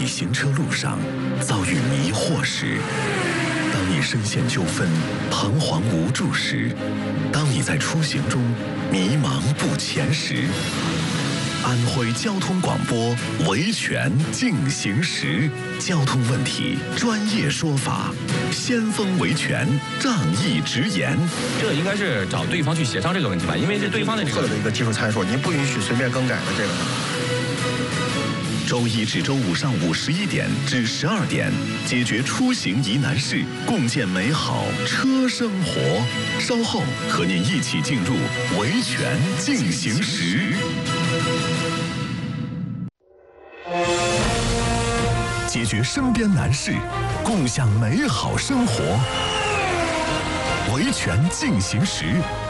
行车路上遭遇迷惑时，当你深陷纠纷、彷徨无助时，当你在出行中迷茫不前时，安徽交通广播维权进行时，交通问题专业说法，先锋维权仗义直言。 这应该是找对方去协商这个问题吧，因为这对方的这个的一个技术参数，您不允许随便更改的这个。 周一至周五上午11点至12点，解决出行疑难事，共建美好车生活。稍后和您一起进入维权进行时。解决身边难事，共享美好生活。维权进行时，